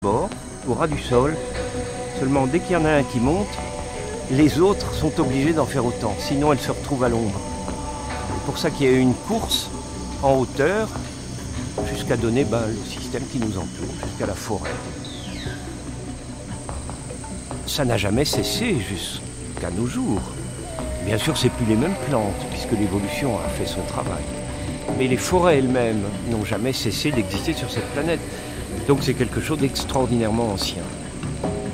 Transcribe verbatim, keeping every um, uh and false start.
bord, au ras du sol. Seulement, dès qu'il y en a un qui monte, les autres sont obligés d'en faire autant, sinon elles se retrouvent à l'ombre. C'est pour ça qu'il y a eu une course en hauteur jusqu'à donner ben, le système qui nous entoure, jusqu'à la forêt. Ça n'a jamais cessé jusqu'à nos jours. Bien sûr, c'est plus les mêmes plantes, puisque l'évolution a fait son travail. Mais les forêts elles-mêmes n'ont jamais cessé d'exister sur cette planète. Donc c'est quelque chose d'extraordinairement ancien.